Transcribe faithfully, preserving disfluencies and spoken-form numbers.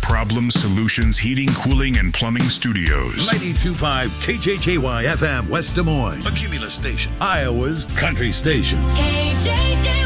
Problem Solutions Heating, Cooling, and Plumbing Studios. ninety-two point five K J J Y F M, West Des Moines. A Cumulus station. Iowa's country station. K J J